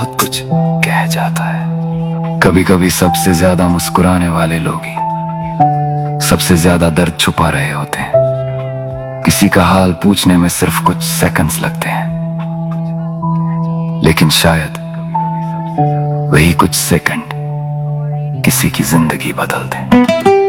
बहुत कुछ कह जाता है। कभी कभी सबसे ज्यादा मुस्कुराने वाले लोग ही सबसे ज्यादा दर्द छुपा रहे होते हैं। किसी का हाल पूछने में सिर्फ कुछ सेकंड्स लगते हैं, लेकिन शायद वही कुछ सेकंड किसी की जिंदगी बदल दें।